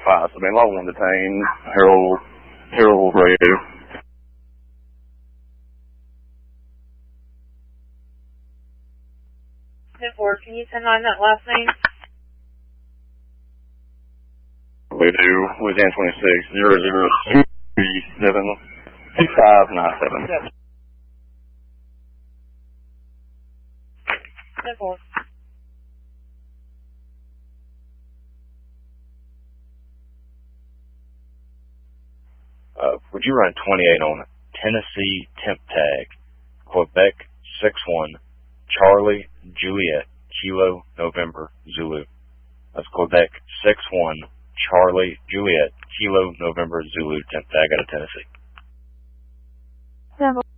5, so being long detained, Harold Radio. 10-4, can you send on that last name? We do, Louisiana 26, 00237 2597. 10-4. Would you run 28 on Tennessee temp tag, Quebec 61, Charlie, Juliet, Kilo, November, Zulu. That's Quebec 61, Charlie, Juliet, Kilo, November, Zulu temp tag out of Tennessee. 10-4.